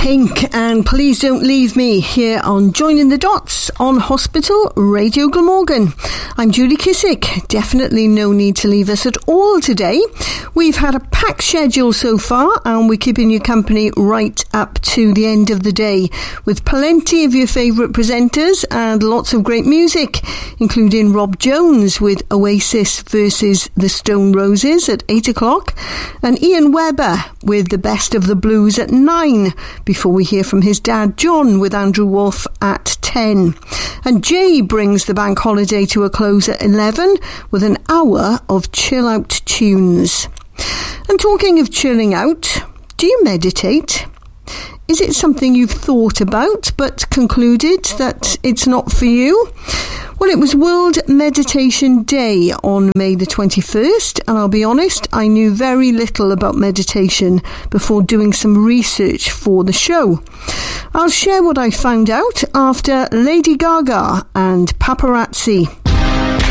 Pink and Please Don't Leave Me here on Joining the Dots on Hospital Radio Glamorgan. I'm Julie Kissick. Definitely no need to leave us at all today. We've had a packed schedule so far and we're keeping you company right up to the end of the day with plenty of your favourite presenters and lots of great music, including Rob Jones with Oasis versus the Stone Roses at 8 o'clock and Ian Webber with the best of the blues at 9 before we hear from his dad John with Andrew Wolfe at 10. And Jay brings the bank holiday to a close at 11 with an hour of chill out tunes. And talking of chilling out, do you meditate? Is it something you've thought about but concluded that it's not for you? Well, it was World Meditation Day on May the 21st, and I'll be honest, I knew very little about meditation before doing some research for the show. I'll share what I found out after Lady Gaga and Paparazzi.